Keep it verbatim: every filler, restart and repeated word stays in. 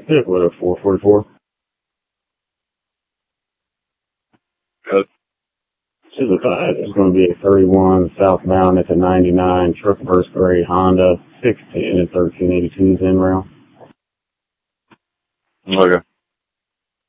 Stick with a four forty-four. Good. This is a, it's going to be a thirty-one southbound. It's a ninety-nine truck versus gray Honda six ten and thirteen eighty-twos in rail. Okay.